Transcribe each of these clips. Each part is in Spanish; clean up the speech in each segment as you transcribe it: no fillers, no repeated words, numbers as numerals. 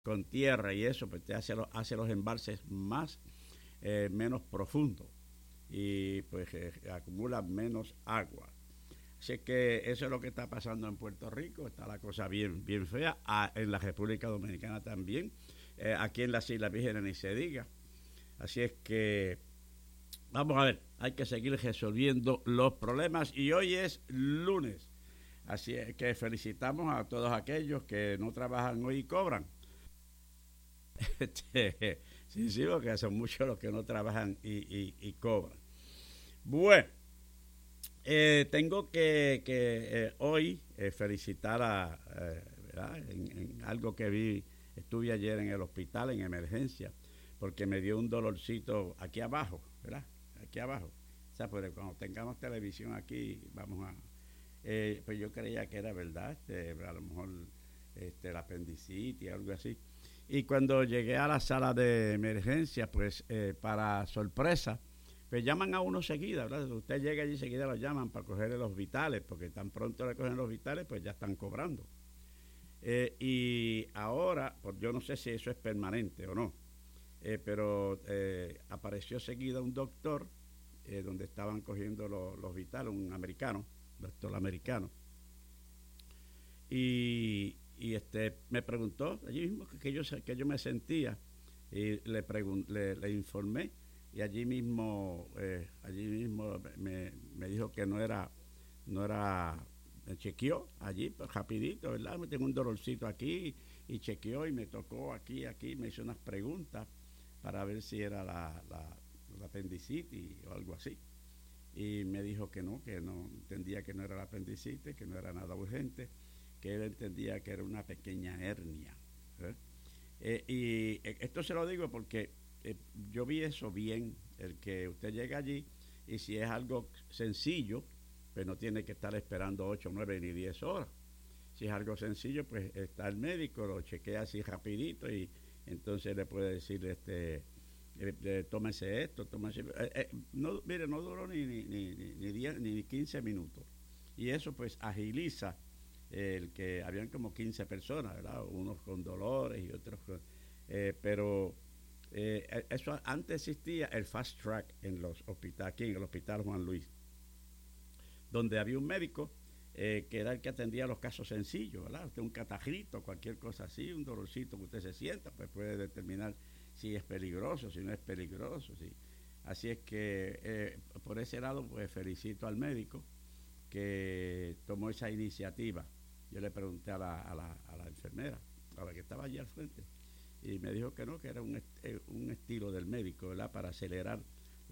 con tierra y eso, pues te hace los embalses menos profundos y pues acumula menos agua. Así que eso es lo que está pasando en Puerto Rico, está la cosa bien, bien fea, en la República Dominicana también, aquí en las Islas Vírgenes ni se diga. Así es que vamos a ver, hay que seguir resolviendo los problemas y hoy es lunes. Así es que felicitamos a todos aquellos que no trabajan hoy y cobran. Sí, sí, porque son muchos los que no trabajan y cobran. Bueno, tengo que hoy felicitar ¿verdad? En algo que vi, estuve ayer en el hospital en emergencia, porque me dio un dolorcito aquí abajo, ¿verdad? Aquí abajo. O sea, pues cuando tengamos televisión aquí, vamos a... pues yo creía que era verdad, a lo mejor la apendicitis, algo así. Y cuando llegué a la sala de emergencia, pues para sorpresa, pues llaman a uno seguida, ¿verdad? Usted llega allí seguida lo llaman para cogerle los vitales, porque tan pronto le cogen los vitales, pues ya están cobrando. Y ahora, pues yo no sé si eso es permanente o no, pero apareció seguida un doctor donde estaban cogiendo los vitales, un americano, doctor americano, y me preguntó allí mismo que yo me sentía y le informé y allí mismo me dijo que no era, me chequeó allí pues, rapidito, ¿verdad? Me tengo un dolorcito aquí y chequeó y me tocó aquí, me hizo unas preguntas para ver si era la apendicitis o algo así. Y me dijo que no entendía que no era la apendicitis, que no era nada urgente, que él entendía que era una pequeña hernia. ¿Eh? Esto se lo digo porque yo vi eso bien, el que usted llega allí y si es algo sencillo, pues no tiene que estar esperando 8, 9 ni 10 horas. Si es algo sencillo, pues está el médico, lo chequea así rapidito y entonces le puede decir, tómese esto, tómese... no, mire, no duró ni 10, ni 15 minutos. Y eso pues agiliza el que habían como 15 personas, ¿verdad? Unos con dolores y otros con... pero eso antes existía el fast track en los hospitales, aquí en el Hospital Juan Luis, donde había un médico que era el que atendía los casos sencillos, ¿verdad? Usted un catarrito, cualquier cosa así, un dolorcito que usted se sienta, pues puede determinar si es peligroso, si no es peligroso, sí. Así es que por ese lado, pues felicito al médico que tomó esa iniciativa. Yo le pregunté a la enfermera, a la que estaba allí al frente, y me dijo que no, que era un estilo del médico, ¿verdad? Para acelerar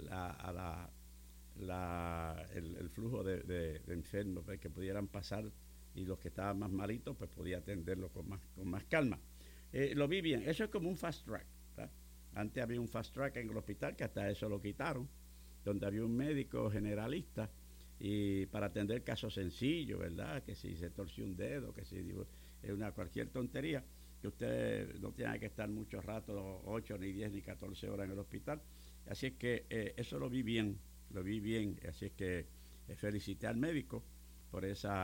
el flujo de enfermos, pues, que pudieran pasar y los que estaban más malitos, pues podía atenderlo con más calma. Lo vi bien, eso es como un fast track, ¿verdad? Antes había un fast track en el hospital que hasta eso lo quitaron, donde había un médico generalista y para atender casos sencillos, ¿verdad? Que si se torció un dedo, que si digo, cualquier tontería, que usted no tenga que estar mucho rato, 8 ni 10 ni 14 horas en el hospital. Así es que eso lo vi bien, así es que felicité al médico por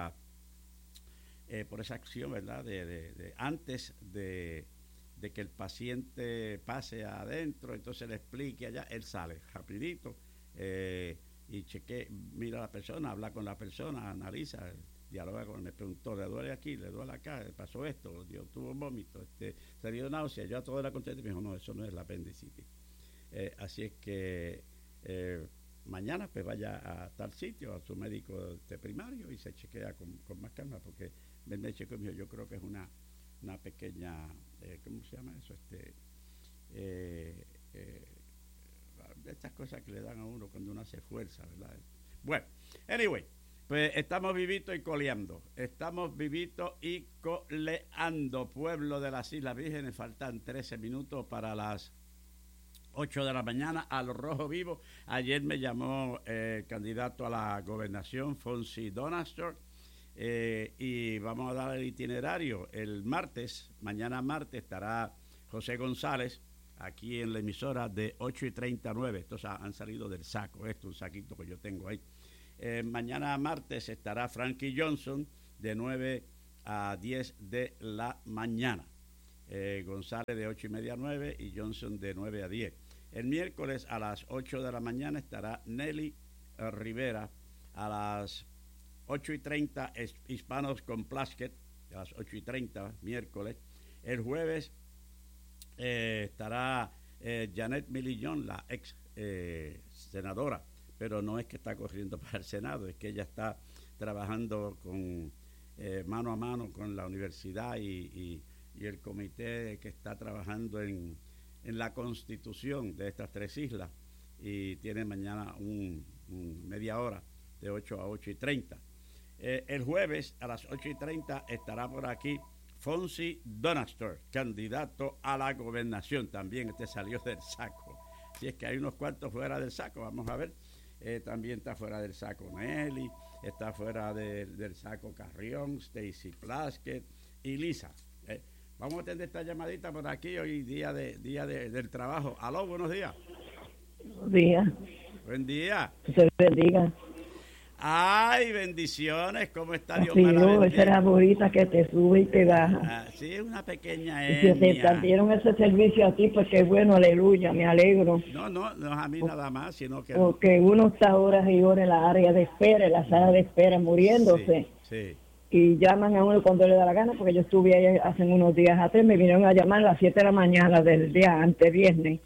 esa acción, ¿verdad? De antes de que el paciente pase adentro, entonces le explique allá, él sale rapidito y mira a la persona, habla con la persona, analiza, dialoga con él. Me preguntó, ¿le duele aquí? ¿Le duele acá? ¿Pasó esto? Tuvo vómito, se dio náusea. Yo a todo le contesté y me dijo, no, eso no es la apendicitis. Así es que mañana pues vaya a tal sitio, a su médico primario y se chequea con más calma, porque me chequeó y me dijo, yo creo que es una pequeña, ¿cómo se llama eso? Eh, eh, estas cosas que le dan a uno cuando uno hace fuerza, ¿verdad? Bueno, anyway, pues estamos vivitos y coleando. Estamos vivitos y coleando. Pueblo de las Islas Vírgenes, faltan 13 minutos para las 8 de la mañana a los Rojo Vivo. Ayer me llamó el candidato a la gobernación, Fonsi Donastor, y vamos a dar el itinerario. Mañana martes, estará José González aquí en la emisora de 8:39. Estos han salido del saco, un saquito que yo tengo ahí. Mañana martes estará Frankie Johnson de 9 a 10 de la mañana. González de 8:30 a 9 y Johnson de 9 a 10. El miércoles a las 8 de la mañana estará Nelly Rivera. A las 8:30 Hispanos con Plaskett, a las 8:30 miércoles. El jueves estará Janet Millillón, la ex senadora, pero no es que está corriendo para el Senado, es que ella está trabajando con mano a mano con la universidad y el comité que está trabajando en la constitución de estas tres islas, y tiene mañana media hora de 8 a 8:30. El jueves a las 8:30 estará por aquí Fonsi Donastor, candidato a la gobernación. También salió del saco. Si es que hay unos cuantos fuera del saco, vamos a ver. También está fuera del saco Nelly, está fuera del saco Carrión, Stacy Plaskett y Lisa. Vamos a atender esta llamadita por aquí hoy, día del trabajo. Aló, buenos días. Buenos días. Buen día. Que se bendiga. Ay, bendiciones, ¿cómo está Dios? Sí, no, esa es la bolita que te sube y te baja. Sí, es una pequeña y si te dieron ese servicio a ti, pues qué bueno, aleluya, me alegro. No es a mí nada más, sino que... Porque uno está horas y horas en la área de espera, en la sala de espera, muriéndose. Sí. Y llaman a uno cuando le da la gana, porque yo estuve ahí hace unos días atrás, me vinieron a llamar a las 7 de la mañana del día antes, viernes.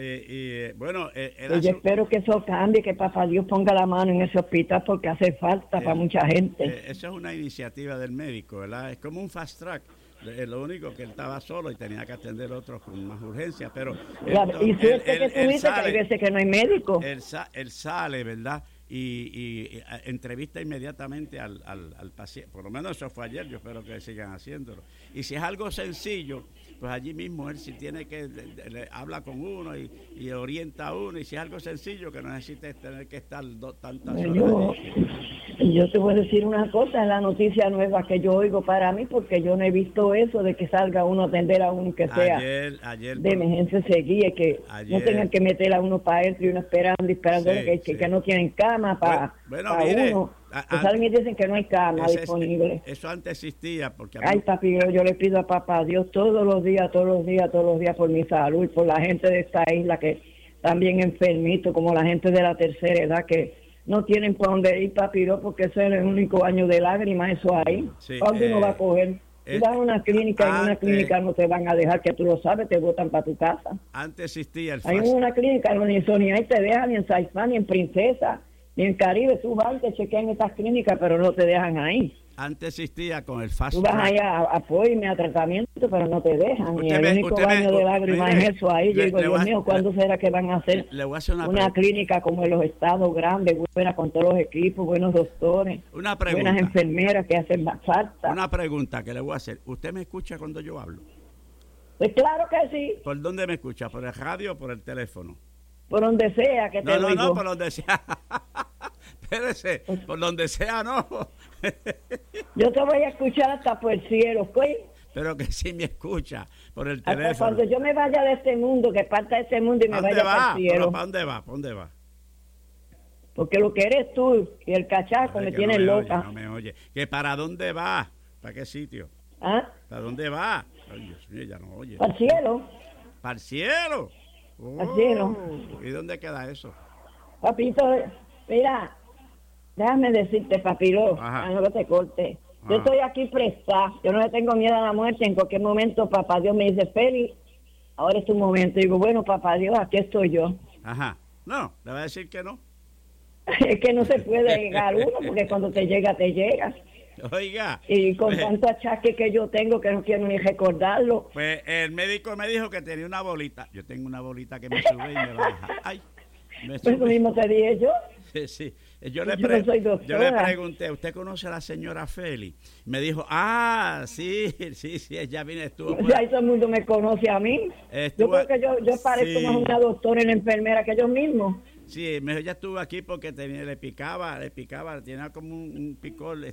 Bueno, yo espero que eso cambie, que papá Dios ponga la mano en ese hospital porque hace falta para mucha gente. Eso es una iniciativa del médico, ¿verdad? Es como un fast track. Lo único que él estaba solo y tenía que atender a otros con más urgencia, pero... y suerte que tú dices que hay veces que no hay médico. Él sale, ¿verdad? Y entrevista inmediatamente al paciente. Por lo menos eso fue ayer, yo espero que sigan haciéndolo. Y si es algo sencillo, pues allí mismo él si tiene que, le habla con uno y orienta a uno, y si es algo sencillo que no necesite tener que estar tantas horas. Yo te voy a decir una cosa, es la noticia nueva que yo oigo para mí, porque yo no he visto eso de que salga uno a atender a uno que sea ayer de emergencia seguida, que no tengan que meter a uno para adentro y uno esperando que no tienen cama para uno. Salen y dicen que no hay cama disponible. Eso antes existía. Porque ay, papi, yo le pido a papá Dios todos los días por mi salud y por la gente de esta isla que están bien enfermitos, como la gente de la tercera edad que no tienen por dónde ir, papi, porque ese es el único año de lágrimas, eso ahí. Sí, ¿Cuándo uno va a coger? Tú vas a una clínica y en una clínica no te van a dejar, que tú lo sabes, te botan para tu casa. Antes existía el hay una clínica, no, ni ahí te dejan, ni en Saizán, ni en Princesa, ni en Caribe. Tú vas y te chequean estas clínicas, pero no te dejan ahí. Antes existía con el fast track. Tú vas allá a apoyo, a tratamiento, pero no te dejan. Y el único baño de lágrimas es eso ahí. Yo digo, Dios mío, ¿cuándo será que van a hacer una clínica como en los estados grandes, buena, con todos los equipos, buenos doctores, buenas enfermeras que hacen más falta? Una pregunta que le voy a hacer. ¿Usted me escucha cuando yo hablo? Pues claro que sí. ¿Por dónde me escucha? ¿Por el radio o por el teléfono? Por donde sea que te oigo. No, por donde sea. Espérese, por donde sea, no. Yo te voy a escuchar hasta por el cielo, ¿ok? Pero que sí me escucha por el hasta teléfono. Cuando yo me vaya de este mundo, que parta de este mundo y me vaya para el cielo. ¿Para dónde va? ¿Para dónde va? Porque lo que eres tú y el cachaco me tienes loca. No me oye. ¿Que para dónde va? ¿Para qué sitio? ¿Ah? ¿Para dónde va? Ay, Dios mío, ya no oye. Para el cielo. ¿Para el cielo? Para el cielo. ¿Y dónde queda eso? Papito, mira, déjame decirte, papilo, no que te corte. Yo estoy aquí prestada, yo no le tengo miedo a la muerte. En cualquier momento, papá Dios me dice, Feli, ahora es tu momento. Y digo, bueno, papá Dios, aquí estoy yo. Ajá. No, le va a decir que no. Es que no se puede llegar uno, porque cuando te llega, te llega. Oiga. Y con tanto achaque que yo tengo que no quiero ni recordarlo. Pues el médico me dijo que tenía una bolita. Yo tengo una bolita que me sube y me baja. Ay, me sube. Pues lo mismo te dije yo. Sí. Yo le pregunté, ¿usted conoce a la señora Feli? Me dijo, sí, ella vino, estuvo. O sea, todo el mundo me conoce a mí. Yo creo que yo parezco más una doctora y una enfermera que yo mismo. Sí, ella estuvo aquí porque le picaba, tenía como un picor,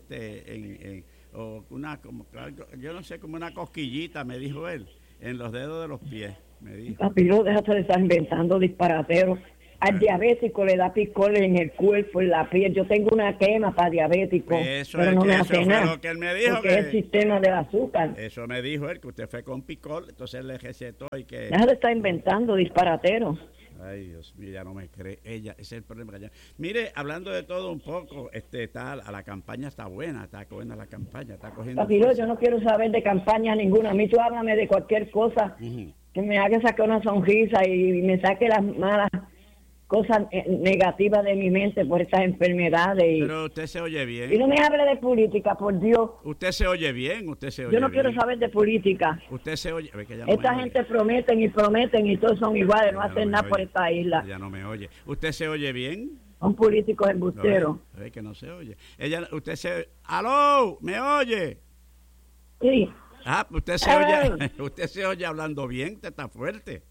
o yo no sé, como una cosquillita, me dijo él, en los dedos de los pies, me dijo. Papi, déjate de estar inventando disparateros. Al diabético le da picor en el cuerpo, en la piel. Yo tengo una quema para diabético, pero no me hace nada. Lo que él me dijo, porque es el sistema del azúcar. Eso me dijo él, que usted fue con picor, entonces le recetó y que... Deja de estar inventando disparatero. Ay, Dios mío, ya no me cree. Ella, ese es el problema. Mire, hablando de todo un poco, la campaña está buena la campaña, está cogiendo... Papilo, yo no quiero saber de campaña ninguna. A mí tú háblame de cualquier cosa que me haga sacar una sonrisa y me saque las malas cosas negativas de mi mente por estas enfermedades. Pero usted se oye bien. Y no me hable de política, por Dios. Usted se oye bien, Yo no quiero saber de política. Usted se oye... Que no esta gente prometen y todos son iguales, no hacen nada por esta isla. Ya no me oye. ¿Usted se oye bien? Son políticos embusteros. Es que no se oye. Usted se... ¡Aló! ¿Me oye? Sí. Usted se oye hablando bien, usted está fuerte.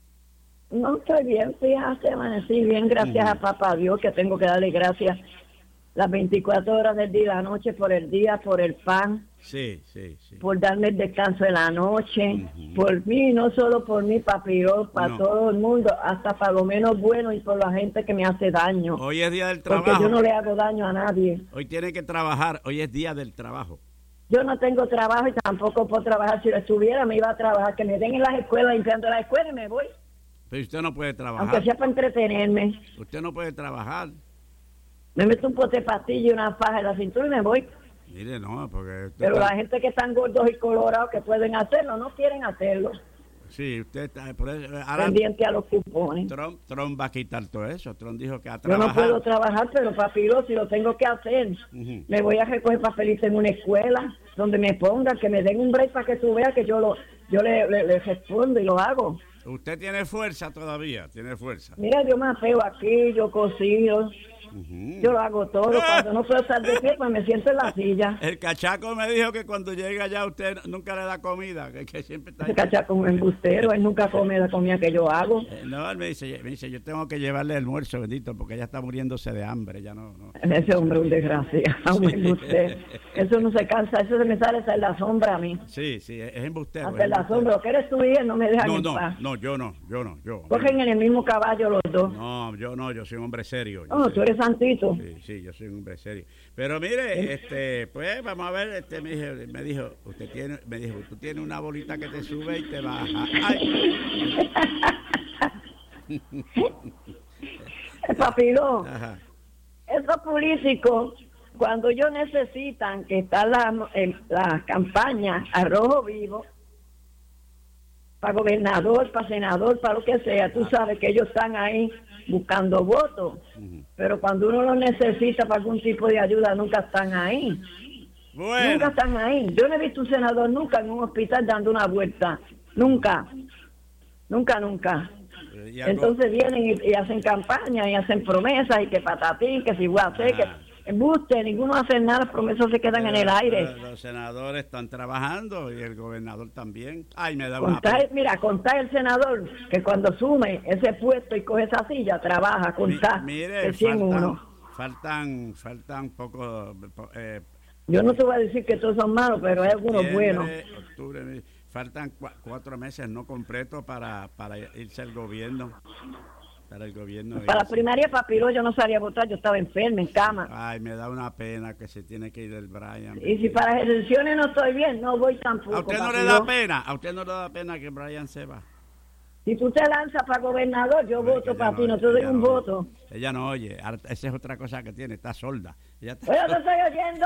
No estoy bien, fíjate, amanecí bien, gracias a papá Dios, que tengo que darle gracias las 24 horas del día y la noche, por el día, por el pan, sí. por darme el descanso de la noche, por mí, no solo por mí, papi, para todo el mundo, hasta para lo menos bueno y por la gente que me hace daño. Hoy es día del trabajo. Porque yo no le hago daño a nadie. Hoy tiene que trabajar, hoy es día del trabajo. Yo no tengo trabajo y tampoco puedo trabajar. Si lo estuviera, me iba a trabajar, que me den en las escuelas, limpiando la escuela y me voy. Pero usted no puede trabajar. Aunque sea para entretenerme. Usted no puede trabajar. Me meto un pote de pastilla y una faja en la cintura y me voy. Mire, no, porque... Pero la gente que están gordos y colorados que pueden hacerlo, no quieren hacerlo. Sí, usted está... Por eso, pendiente a los cupones. Trump va a quitar todo eso. Trump dijo que a trabajar... Yo no puedo trabajar, pero papiro, si lo tengo que hacer, me voy a recoger papelitos en una escuela donde me pongan, que me den un break para que tú veas que yo le respondo y lo hago. Usted tiene fuerza todavía, tiene fuerza. Mira, yo me apego aquí, yo cocino, yo lo hago todo. Cuando no puedo estar de pie, pues me siento en la silla. El cachaco me dijo que cuando llega allá usted nunca le da comida, que siempre está... El cachaco es un embustero, él nunca come la comida que yo hago. No, él me dice, yo tengo que llevarle el almuerzo, bendito, porque ella está muriéndose de hambre, ya no. Ese hombre es un desgraciado, un embustero. Eso no se cansa, eso se me sale hasta en la sombra a mí. Sí, es embustero. Hasta en la sombra, lo que eres tú y él no me dejan en paz. No, yo no. Cogen en el mismo caballo los dos. No, yo soy un hombre serio. No, tú eres santito. Sí, yo soy un hombre serio. Pero mire, pues vamos a ver, me dijo, tú tienes una bolita que te sube y te baja. ¡Ay! Papilo, esos políticos, cuando ellos necesitan que está la campaña a rojo vivo, para gobernador, para senador, para lo que sea, tú sabes que ellos están ahí buscando votos, pero cuando uno los necesita para algún tipo de ayuda, nunca están ahí. Bueno. Nunca están ahí. Yo no he visto un senador nunca en un hospital dando una vuelta. Nunca. Entonces vienen y hacen campaña y hacen promesas y que patatín, que si voy a hacer, que embuste, ninguno hace nada, promesas se quedan en el aire. Los senadores están trabajando y el gobernador también. Ay, me da contar el senador que cuando asume ese puesto y coge esa silla, trabaja, contar. Mire, faltan poco... yo no te voy a decir que todos son malos, pero hay algunos buenos. Octubre, faltan 4 meses no completos para irse al gobierno. Para el gobierno. Para la primaria, papiro, yo no salía a votar, yo estaba enferma, en cama. Ay, me da una pena que se tiene que ir el Brian. Y si para las elecciones no estoy bien, no voy tampoco. ¿A usted no le da pena? ¿A usted no le da pena que Brian se va? Si tú te lanzas para gobernador, yo voto para ti, no te doy un voto. Ella no oye, esa es otra cosa que tiene, está sorda. Yo te estoy oyendo.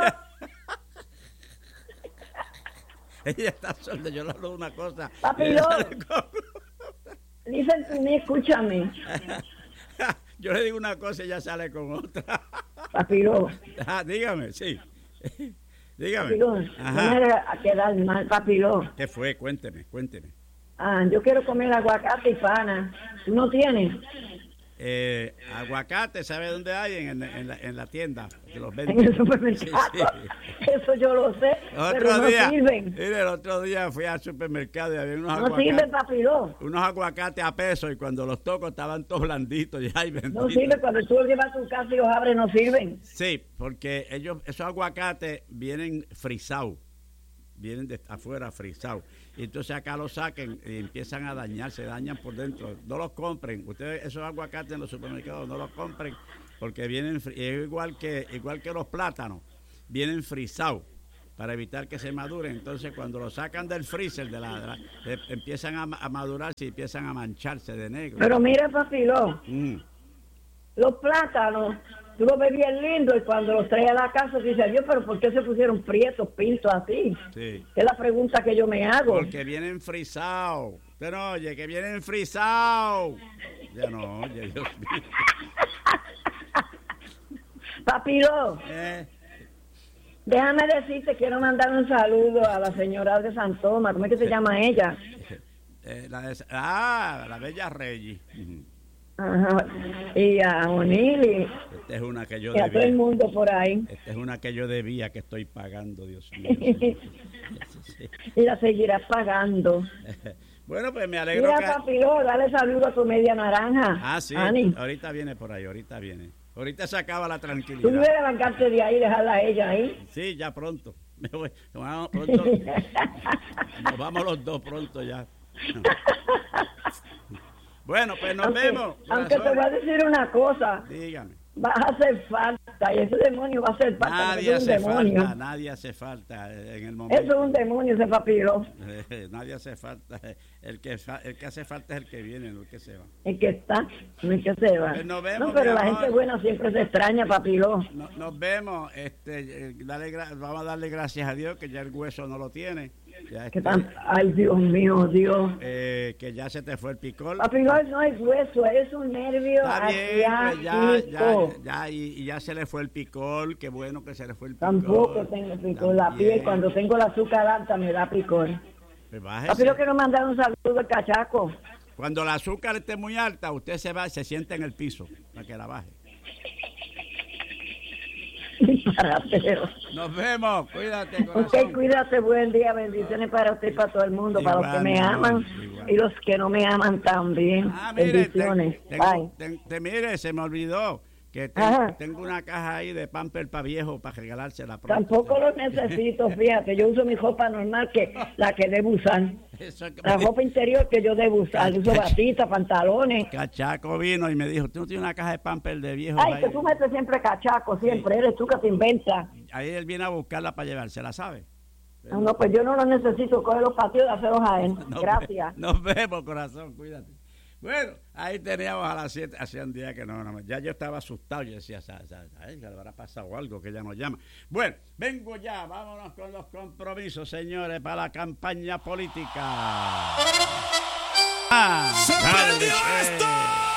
Ella está sorda, yo le hablo de una cosa. Papilo, dicen tú mí, escúchame. Yo le digo una cosa y ella sale con otra. Papilo. Dígame, sí. Dígame. Papilo, no me hagas quedar mal, papilo. ¿Qué fue? Cuénteme. Yo quiero comer aguacate y pana. ¿Tú no tienes? Aguacate, ¿sabe dónde hay? En la tienda. Que los venden. En el supermercado. Sí. Eso yo lo sé, pero no sirven. Mire, el otro día fui al supermercado y había unos aguacates. No sirven, papilo. Unos aguacates a peso y cuando los toco estaban todos blanditos. No sirven, cuando tú los llevas a tu casa y los abres, no sirven. Sí, porque esos aguacates vienen frisados. Vienen de afuera frisados. y entonces acá los saquen y empiezan a dañar, se dañan por dentro. No los compren, ustedes esos aguacates en los supermercados no los compren porque vienen, es igual que los plátanos, vienen frisados para evitar que se maduren. Entonces cuando lo sacan del freezer empiezan a madurarse y empiezan a mancharse de negro. Pero mira, papilón, los plátanos tú lo ves bien lindo y cuando los traes a la casa dices, Dios, pero ¿por qué se pusieron prietos, pintos así? Sí. Es la pregunta que yo me hago. Porque vienen frisados. Usted no oye, que vienen frisados. Ya no oye, Dios mío. Papiro, déjame decirte, quiero mandar un saludo a la señora de San Tomás. ¿Cómo es que se llama ella? La Bella Regis. Ajá. Y a Onili. Esta es una que yo debía. Y a todo el mundo por ahí. Esta es una que yo debía, que estoy pagando, Dios mío. Y la seguirás pagando. Bueno, pues me alegro. Mira, Papiro, dale saludo a tu media naranja. Ah, sí. Ani. Ahorita viene por ahí, ahorita viene. Ahorita se acaba la tranquilidad. ¿Tú debes arrancarte de ahí y dejarla a ella ahí? Sí, ya pronto. Me voy. Pronto. Nos vamos los dos pronto ya. Bueno, pues nos vemos. Aunque te voy a decir una cosa. Dígame. Vas a hacer falta y ese demonio va a hacer falta. Nadie hace falta, nadie hace falta en el momento. Eso es un demonio, ese Papiro. Nadie hace falta. El que hace falta es el que viene, no el que se va. El que está, no el que se va. Pues nos vemos, no, pero la gente buena siempre se extraña, Papiro. Nos vemos. Vamos a darle gracias a Dios que ya el hueso no lo tiene. Ya ay, Dios mío, Dios. Que ya se te fue el picor. Papiro no es hueso, es un nervio. Está bien, y ya se le fue el picor. Qué bueno que se le fue el picor. Tampoco tengo picor. La piel, cuando tengo el azúcar alta, me da picor. Pues Papiro, quiero mandar un saludo al cachaco. Cuando el azúcar esté muy alta, usted se sienta en el piso para que la baje. Disparatero. Nos vemos, cuídate, corazón. Ok, cuídate, buen día, bendiciones para usted y para todo el mundo, igual, para los que me aman y los que no me aman también. Bendiciones. Mire, se me olvidó que tengo una caja ahí de pamper para viejo para regalársela. Tampoco lo necesito, fíjate, yo uso mi ropa normal, que la que debo usar. La ropa interior que yo debo usar, uso batitas, pantalones. Cachaco vino y me dijo, ¿tú no tienes una caja de pamper de viejo? Ay, que tú metes siempre cachaco, siempre, eres tú que te inventas. Ahí él viene a buscarla para llevársela, ¿sabe? No, pues yo no lo necesito, coge los patios de haceros a él. Gracias. Nos vemos, corazón, cuídate. Bueno, ahí teníamos a las 7, hacía un día que no, ya yo estaba asustado, yo decía, ay, le habrá pasado algo que ella nos llama. Bueno, vengo ya, vámonos con los compromisos, señores, para la campaña política. ¡Se perdió esto!